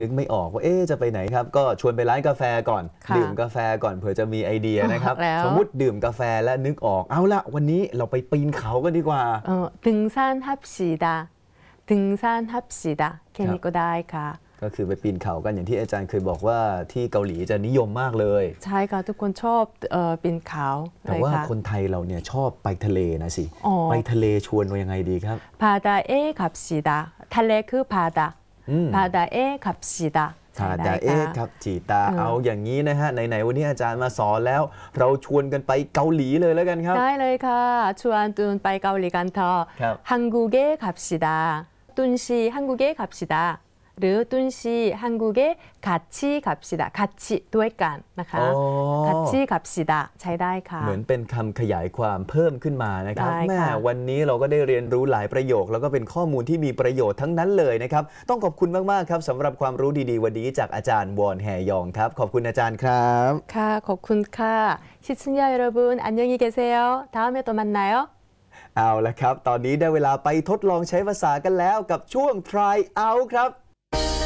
นึกไม่ออกว่าจะไปไหนครับก็ชวนไปร้านกาแฟก่อนดื่มกาแฟก่อนเผื่อจะมีไอเดียนะครับสมมุติดื่มกาแฟและนึกออกเอาละวันนี้เราไปปีนเขากันดีกว่า 등산합시다 등산합시다แค่นี้ก็ได้ค่ะก็คือไปปีนเขากันอย่างที่อาจารย์เคยบอกว่าที่เกาหลีจะนิยมมากเลยใช่ค่ะทุกคนชอบปีนเขาแต่ว่าคนไทยเราเนี่ยชอบไปทะเลนะสิไปทะเลชวนว่ายังไงดีครับ 바다에 갑시다ทะเลคือ바다에 갑시다 바다에 갑시다เอาอย่างนี้นะฮะไหนๆวันนี้อาจารย์มาสอนแล้วเราชวนกันไปเกาหลีเลยแล้วกันครับได้เลยค่ะชวนตุนไปเกาหลีกันเถอะ한국에 갑시다 뚠씨 한국에 갑시다หรือตุนชีฮังกูเกะคัตชิขับชิดาคัตชิด้วยกันนะคะคัตชิขับชิดาใช้ได้ค่ะเหมือนเป็นคำขยายความเพิ่มขึ้นมานะครับแม่วันนี้เราก็ได้เรียนรู้หลายประโยคแล้วก็เป็นข้อมูลที่มีประโยชน์ทั้งนั้นเลยนะครับต้องขอบคุณมากๆครับสำหรับความรู้ดีๆวันนี้จากอาจารย์วอนแฮยองครับขอบคุณอาจารย์ครับค่ะขอบคุณค่ะ시청자여러분안녕히계세요 다음에 또 만나요 เอาละครับตอนนี้ได้เวลาไปทดลองใช้ภาษากันแล้วกับช่วง Try Out ครับ